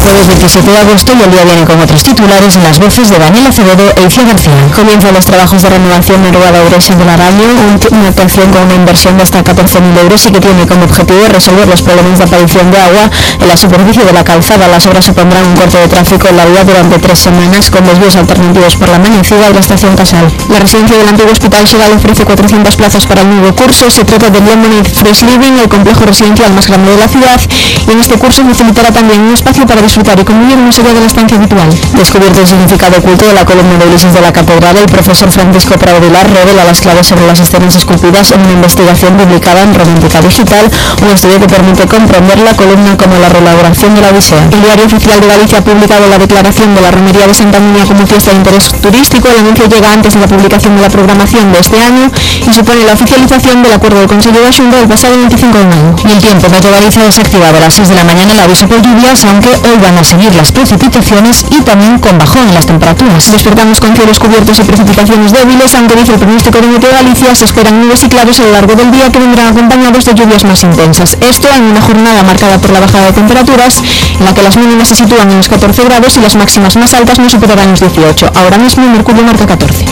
jueves 27 de agosto y el día viene con otros titulares en las voces de Daniel Acevedo e Iciar García. Comienzan los trabajos de renovación de Rua da Ourense del Araño, una actuación con una inversión de hasta 14.000 euros y que tiene como objetivo resolver los problemas de aparición de agua en la superficie de la calzada. Las obras supondrán un corte de tráfico en la vía durante 3 semanas con desvíos alternativos por la Amanecida y la estación Casal. La residencia del antiguo Hospital Xeral ofrece 400 plazas para el nuevo curso. Se trata del Lemonade Fresh Living, el complejo residencial más grande de la ciudad, y en este curso facilitará también un espacio para disfrutar y convivir más allá de la estancia habitual. Descubierto el significado oculto de la columna de Ulises de la Catedral, el profesor Francisco Prado Vilar revela las claves sobre las escenas esculpidas en una investigación publicada en Romántica Digital, un estudio que permite comprender la columna como la reelaboración de la Odisea. El Diario Oficial de Galicia ha publicado la declaración de la romería de Santa Muña como fiesta de interés turístico. El anuncio llega antes de la publicación de la programación de este año y supone la oficialización del acuerdo del Consejo de Xunta del pasado 25 de mayo. Y el tiempo, Meteo Galicia ha desactivado a las 6 de la mañana el aviso por lluvias, aunque hoy van a seguir las precipitaciones y también con bajón en las temperaturas. Despertamos con cielos cubiertos y precipitaciones débiles, aunque dice el pronóstico de Meteo Galicia se esperan nubes y claros a lo largo del día que vendrán acompañados de lluvias más intensas. Esto en una jornada marcada por la bajada de temperaturas, en la que las mínimas se sitúan en los 14 grados y las máximas más altas no superarán los 18. Ahora mismo Mercurio marca 14.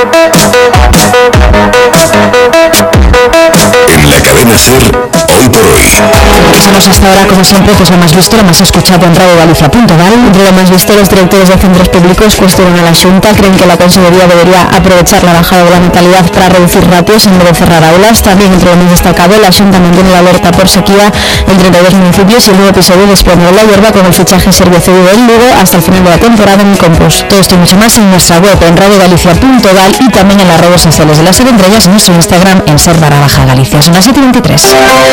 En la cadena SER, hoy por hoy. Somos hasta ahora, como siempre, pues lo más visto, lo más escuchado en radiogalicia.gal. Entre lo más visto, los directores de centros públicos cuestionan a la Xunta, creen que la Consellería debería aprovechar la bajada de la natalidad para reducir ratios en vez de cerrar aulas. También, entre lo más destacado, la Xunta mantiene la alerta por sequía en 32 municipios y el nuevo episodio de Esplendor la Hierba con el fichaje Servio Cedido del Lugo hasta el final de la temporada en Compos. Todo esto y mucho más en nuestra web en radiogalicia.gal y también en las redes sociales de la SER, entre ellas en nuestro Instagram en SER_Galicia. Son las 7:23.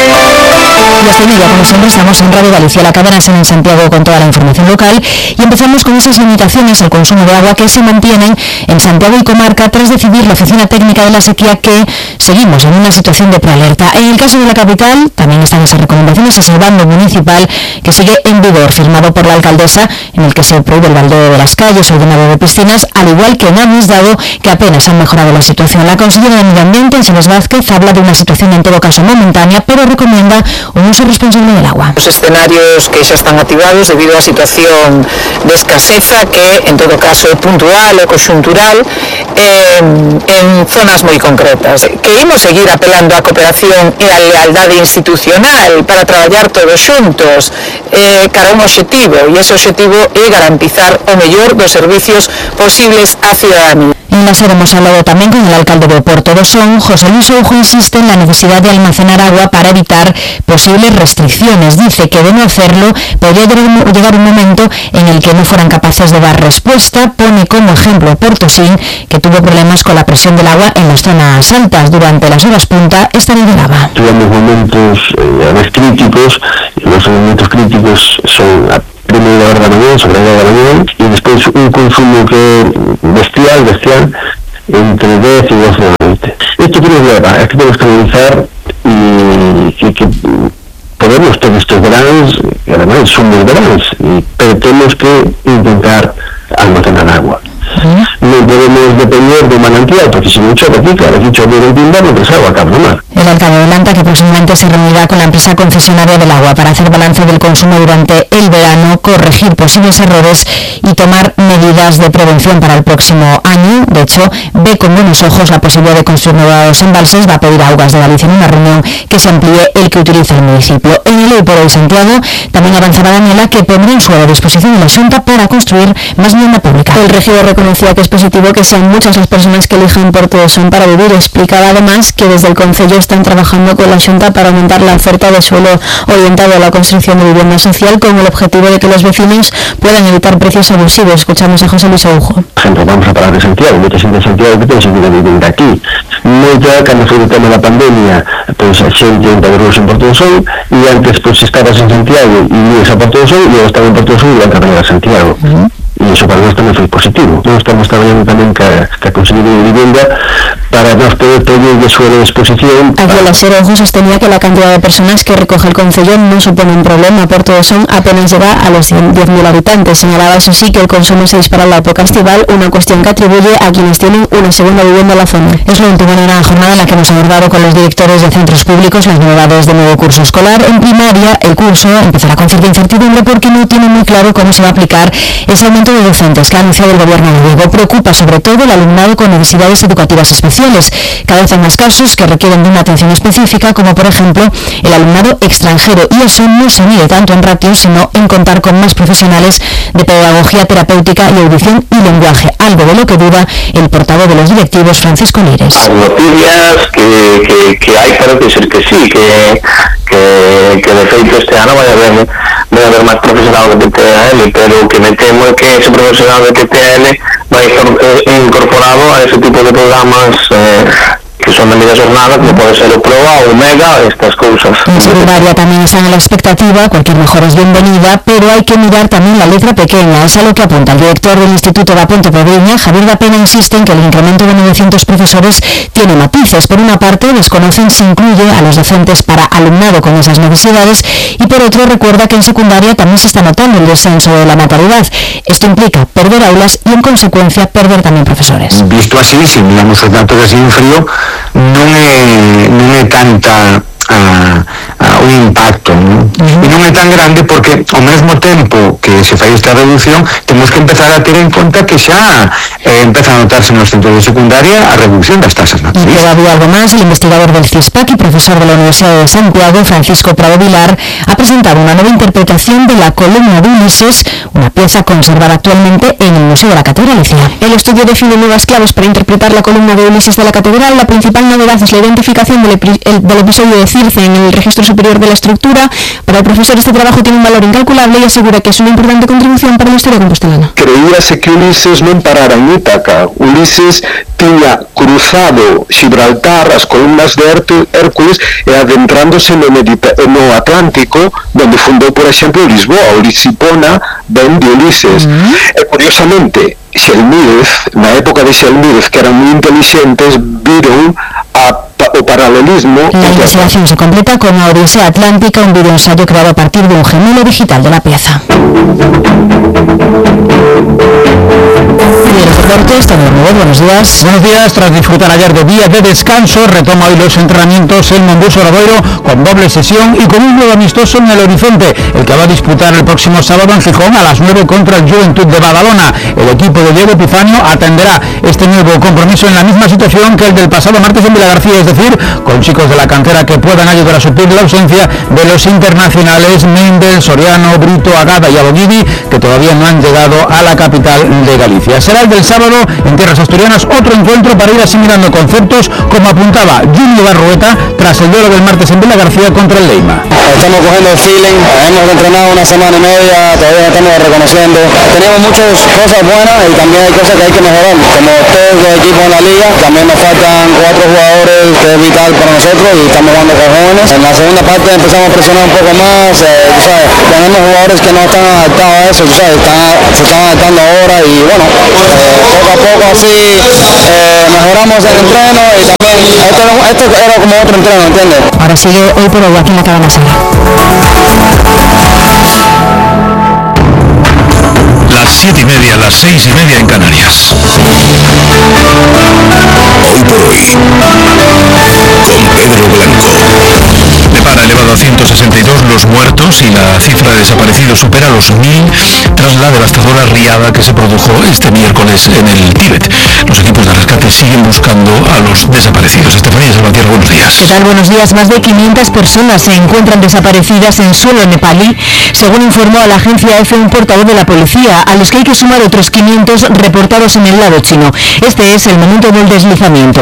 Y hasta media, como siempre, estamos en Radio Galicia, la cadena SER en Santiago con toda la información local, y empezamos con esas limitaciones al consumo de agua que se mantienen en Santiago y comarca tras decidir la Oficina Técnica de la Sequía que seguimos en una situación de prealerta. En el caso de la capital también están esas recomendaciones, ese bando municipal que sigue en vigor, firmado por la alcaldesa, en el que se prohíbe el baldeo de las calles o el llenado de piscinas, al igual que en Amis, dado que apenas han mejorado la situación. La consejera de Medio Ambiente, Ángeles Vázquez, habla de una situación en todo caso momentánea, pero recomienda un uso responsable del agua. Los escenarios que xa están activados debido á situación de escaseza que en todo caso é puntual e conxuntural en zonas moi concretas. Queremos seguir apelando á cooperación e á lealdade institucional para traballar todos xuntos cara a un obxectivo, e ese obxectivo é garantizar o mellor dos servicios posibles á ciudadanía. En la SER hemos hablado también con el alcalde de Oporto do Son. José Luis Oujo insiste en la necesidad de almacenar agua para evitar posibles restricciones. Dice que de no hacerlo podría llegar un momento en el que no fueran capaces de dar respuesta. Pone como ejemplo Portosín, que tuvo problemas con la presión del agua en las zonas altas. Durante las horas punta, esta no llegaba. Tuvimos momentos críticos, y los momentos críticos son primero la hora de la mañana, sobre la hora de la mañana, y después un consumo que bestial, entre 10 y 12 de la noche. Esto que nos lleva es que tenemos que analizar y que podemos tener estos veranos, y además son muy veranos, pero tenemos que intentar almacenar agua. No podemos depender de manantial, porque si mucho aquí, claro, aquí chorrea el invierno, pues agua acá no más. El alcalde adelanta que próximamente se reunirá con la empresa concesionaria del agua para hacer balance del consumo durante el verano, corregir posibles errores y tomar medidas de prevención para el próximo año. De hecho, ve con buenos ojos la posibilidad de construir nuevos embalses. Va a pedir a Augas de Galicia en una reunión que se amplíe el que utiliza el municipio. En el Hoy por Hoy Santiago también avanzaba Daniela, que pondrá un suelo a disposición de la Xunta para construir más vivienda pública. El regidor reconocía que es positivo que sean muchas las personas que elijan Porto do Son para vivir. Explicaba además que desde el Concello están trabajando con la Xunta para aumentar la oferta de suelo orientado a la construcción de vivienda social, con el objetivo de que los vecinos puedan evitar precios abusivos. Escuchamos a José Luis Oujo. Por ejemplo, vamos a parar de Santiago, mucha xente de Santiago que ten seguido vivir aquí. Moita, cando foi o tema da pandemia, pois a xente empadrouse en Porto do Son, e antes pois estabas en Santiago e ibas a Porto do Son, e agora estaba en Porto do Son e iban a traballar a Santiago. E iso para nós tamén foi positivo. Nós estamos traballando tamén ca hasta conseguir una vivienda para no poder pedir de suelo de exposición. Aquí el Xero sostenía que la cantidad de personas que recoge el concello no supone un problema, por todo son apenas llega a los 10.000 habitantes. Señalaba eso sí que el consumo se dispara en la época estival, una cuestión que atribuye a quienes tienen una segunda vivienda en la zona. Es lo último en una jornada en la que hemos abordado con los directores de centros públicos las novedades del nuevo curso escolar. En primaria, el curso empezará con cierta incertidumbre porque no tiene muy claro cómo se va a aplicar ese aumento de docentes que ha anunciado el gobierno gallego. Preocupa sobre todo el alumnado con necesidades educativas especiales. Cada vez hay más casos que requieren de una atención específica, como por ejemplo el alumnado extranjero, y eso no se mide tanto en ratios, sino en contar con más profesionales de pedagogía terapéutica y audición y lenguaje, algo de lo que duda el portavoz de los directivos, Francisco Lires. Las noticias que hay parece ser que sí, que de feito este ano vai haber máis profesional de TTL, pero que me temo que ese profesional de TTL vai estar incorporado a ese tipo de programas que son de media jornada, como puede ser o Proa o Mega, estas cosas. En secundaria también están en la expectativa, cualquier mejora es bienvenida, pero hay que mirar también la letra pequeña, es a lo que apunta el director del Instituto da Ponte Pobreña, Javier da Pena, insiste en que el incremento de 900 profesores tiene matices. Por una parte, desconocen si incluye a los docentes para alumnado con esas necesidades, y por otro, recuerda que en secundaria también se está notando el descenso de la natalidad. Esto implica perder aulas y, en consecuencia, perder también profesores. Visto así, si miramos os datos así en frío, non é tanta o impacto, non? E non é tan grande porque ao mesmo tempo que se fai esta reducción temos que empezar a ter en conta que xa empeza a notarse nos centros de secundaria a reducción das tasas natalistas. Y todavía algo más, el investigador del CISPAC y profesor de la Universidad de Santiago, Francisco Prado Vilar, ha presentado una nueva interpretación de la columna de Ulises, una pieza conservada actualmente en el Museo de la Catedral. El estudio define nuevas claves para interpretar la columna de Ulises de la Catedral. La principal novedad es la identificación del episodio de Circe en el registro superior de la estructura. Para el profesor este trabajo tiene un valor incalculable y asegura que es una importante contribución para la historia compostelana. Creíase que Ulises non parara en Ítaca. Ulises tiña cruzado Gibraltar, as columnas de Hércules, e adentrándose no Atlántico, donde fundou, por exemplo, Lisboa. O Lisipona ven de Ulises. E, curiosamente, Xelmírez, na época de Xelmírez, que eran moi inteligentes, viron o paralelismo. La investigación se completa con la Odisea Atlántica, un videoensayo creado a partir de un gemelo digital de la pieza. Buenos días. Buenos días. Tras disfrutar ayer de día de descanso, retoma hoy los entrenamientos el Monbuso Obradoiro con doble sesión y con un nuevo amistoso en el horizonte, el que va a disputar el próximo sábado en Gijón a las 9 contra el Juventud de Badalona. El equipo de Diego Epifanio atenderá este nuevo compromiso en la misma situación que el del pasado martes en Vilagarcía, es decir, con chicos de la cantera que puedan ayudar a suplir la ausencia de los internacionales Mendel, Soriano, Brito, Agada y Aboguidi, que todavía no han llegado a la capital de Galicia. Será el del sábado en tierras asturianas otro encuentro para ir asimilando conceptos, como apuntaba Junior Barrueta tras el duelo del martes en Vilagarcía contra el Leima. Estamos cogiendo el feeling, hemos entrenado una semana y media, todavía estamos reconociendo. Tenemos muchas cosas buenas y también hay cosas que hay que mejorar, como todos los equipos en la liga. También nos faltan 4 jugadores que es vital para nosotros y estamos jugando con jóvenes. En la segunda parte empezamos a presionar un poco más, ¿sabes? Tenemos jugadores que no están adaptados a eso, ¿sabes? Se están adaptando ahora y bueno, poco a poco así mejoramos el entreno y también esto era como otro entreno, ¿entiendes? Ahora sigue hoy por hoy aquí en la cadena SER. Las 7:30, las 6:30 en Canarias. Hoy por hoy, con Pedro Blanco. Depara elevado a 162 los muertos y la cifra de desaparecidos supera los 1000 tras la devastadora riada que se produjo este miércoles en el Tíbet. Los equipos de rescate siguen buscando a los desaparecidos. Estefanía Salvatierra, buenos días. ¿Qué tal? Buenos días. Más de 500 personas se encuentran desaparecidas en suelo nepalí, según informó a la agencia EFE un portavoz de la policía, a los que hay que sumar otros 500 reportados en el lado chino. Este es el momento del deslizamiento.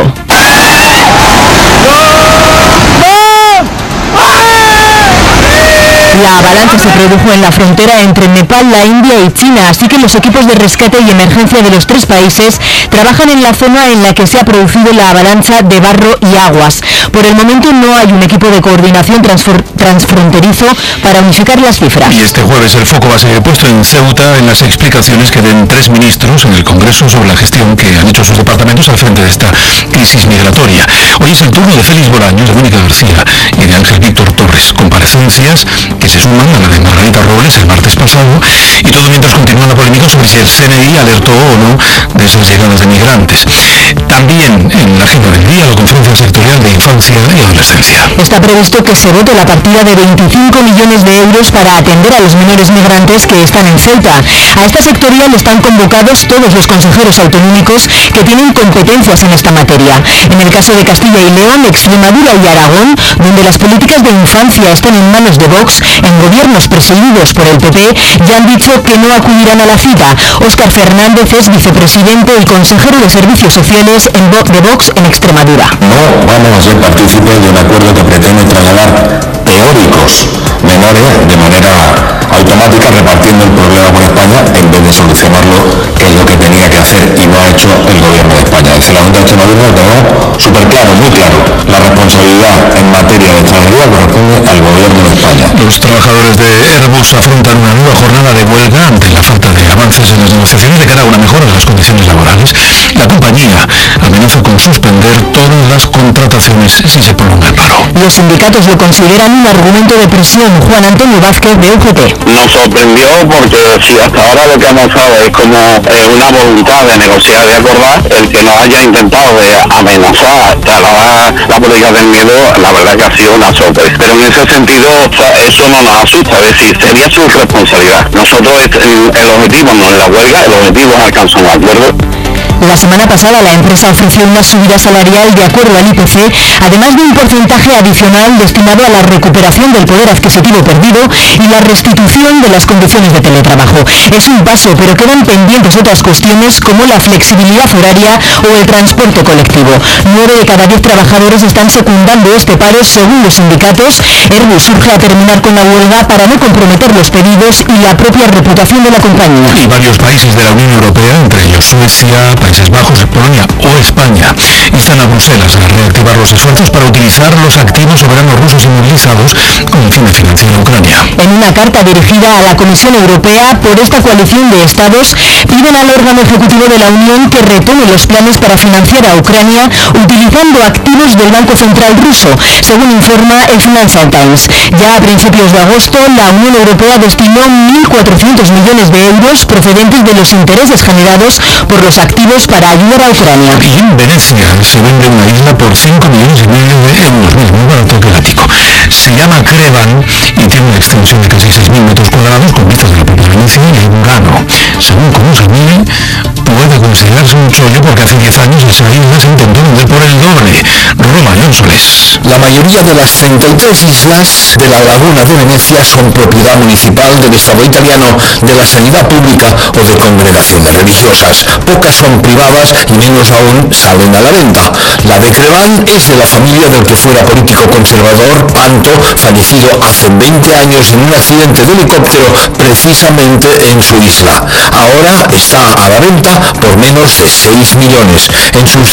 La avalancha se produjo en la frontera entre Nepal, la India y China, así que los equipos de rescate y emergencia de los tres países trabajan en la zona en la que se ha producido la avalancha de barro y aguas. Por el momento no hay un equipo de coordinación transfronterizo para unificar las cifras. Y este jueves el foco va a seguir puesto en Ceuta en las explicaciones que den tres ministros en el Congreso sobre la gestión que han hecho sus departamentos al frente de esta crisis migratoria. Hoy es el turno de Félix Bolaños, de Mónica García y de Ángel Víctor Torres, comparecencias que se suman a la de Margarita Robles el martes pasado, y todo mientras continúa la polémica sobre si el CNI alertó o no de esas llegadas de migrantes. También en la agenda del día la conferencia sectorial de infancia y adolescencia. Está previsto que se vote la partida de 25 millones de euros para atender a los menores migrantes que están en Ceuta. A esta sectorial están convocados todos los consejeros autonómicos que tienen competencias en esta materia. En el caso de Castilla y León, Extremadura y Aragón, donde las políticas de infancia están en manos de Vox, en gobiernos presididos por el PP, ya han dicho que no acudirán a la cita. Óscar Fernández es vicepresidente y consejero de Servicios Sociales de Vox en Extremadura. No vamos a ser partícipes de un acuerdo que pretende trasladar teóricos menores de manera automática, repartiendo el problema con España en vez de solucionarlo, que es lo que tenía que hacer y no ha hecho el gobierno de España. Desde la Junta de Extremadura lo tenemos súper claro, muy claro. La responsabilidad en materia de extranjería corresponde al gobierno de España. Los trabajadores de Airbus afrontan una nueva jornada de huelga ante la falta de avances en las negociaciones de cara a una mejora de las condiciones laborales. La compañía amenaza con suspender todas las contrataciones si se prolonga el paro. Los sindicatos lo consideran un argumento de presión. Juan Antonio Vázquez, de UGT. Nos sorprendió porque si hasta ahora lo que ha mostrado es como una voluntad de negociar, de acordar, el que nos haya intentado de amenazar, trasladar la política del miedo, la verdad que ha sido una sorpresa. Pero en ese sentido, eso no nos asusta, es decir, sería su responsabilidad. Nosotros, el objetivo no es la huelga, el objetivo es alcanzar un acuerdo. La semana pasada la empresa ofreció una subida salarial de acuerdo al IPC, además de un porcentaje adicional destinado a la recuperación del poder adquisitivo perdido y la restitución de las condiciones de teletrabajo. Es un paso, pero quedan pendientes otras cuestiones como la flexibilidad horaria o el transporte colectivo. 9 de cada 10 trabajadores están secundando este paro según los sindicatos. Airbus urge a terminar con la huelga para no comprometer los pedidos y la propia reputación de la compañía. Y varios países de la Unión Europea, entre ellos Suecia, Países Bajos, Polonia o España, instan a Bruselas a reactivar los esfuerzos para utilizar los activos soberanos rusos inmovilizados con el fin de financiar a Ucrania. En una carta dirigida a la Comisión Europea por esta coalición de estados, piden al órgano ejecutivo de la Unión que retome los planes para financiar a Ucrania utilizando activos del Banco Central ruso, según informa el Financial Times. Ya a principios de agosto, la Unión Europea destinó 1.400 millones de euros procedentes de los intereses generados por los activos para ayudar a Ucrania. Y en Venecia se vende una isla por 5,5 millones de euros, muy barato que el ático. Se llama Crevan y tiene una extensión de casi 6.000 metros cuadrados con vistas de la propia Venecia y el Urano. Según cómo se mide, puede considerarse un chollo porque hace 10 años esa isla se intentó vender por el doble. Roma, Sonsoles. La mayoría de las 33 islas de la laguna de Venecia son propiedad municipal del Estado italiano, de la sanidad pública o de congregaciones religiosas. Pocas son privadas y menos aún salen a la venta. La de Crevan es de la familia del que fuera político conservador Panto, fallecido hace 20 años en un accidente de helicóptero precisamente en su isla. Ahora está a la venta por menos de 6 millones. En sus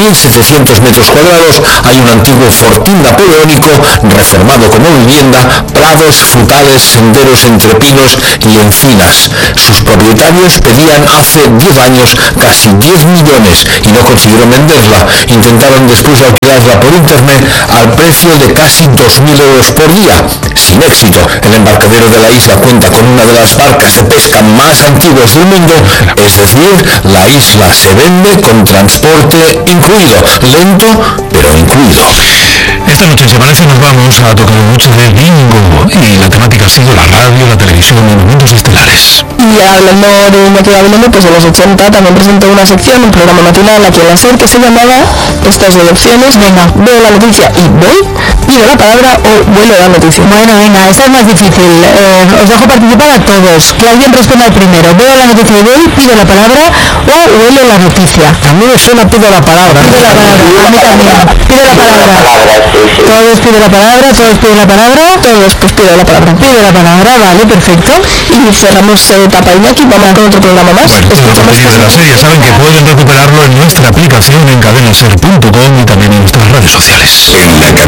5.700 metros cuadrados hay un antiguo fortín napoleónico reformado como vivienda, prados, frutales, senderos entre pinos y encinas. Sus propietarios pedían hace 10 años casi 10 millones y no consiguieron venderla. Intentaron después alquilarla por internet al precio de casi 2.000 euros por día. Sin éxito. El embarcadero de la isla cuenta con una de las barcas de pesca más antiguas del mundo, es decir, la isla se vende con transporte incluido, lento pero incluido. Esta noche en Se Parece nos vamos a tocar mucho de bingo y la temática ha sido la radio, la televisión y momentos estelares. Y hablando de Iñaki Gabilondo, pues en los 80 también presentó una sección, un programa matinal aquí en la SER, que se llamaba estas dos opciones: venga, veo la noticia y voy, pido la palabra o vuelo la noticia. Bueno, venga, esa es más difícil. Os dejo participar a todos. Que alguien responda el primero. Veo la noticia y voy, pido la palabra o huelo la noticia. A mí me suena pido la palabra. Pido la palabra, a mí también. Pido la palabra. Todos piden la palabra, todos piden la palabra. Todos, pues pido la palabra. Pido la palabra, vale, perfecto. Y cerramos etapa Iñaki, vamos con otro programa más. Bueno, todo el contenido de la serie saben que pueden recuperarlo en nuestra aplicación en cadenaser.com y también en nuestras redes sociales. En la cadena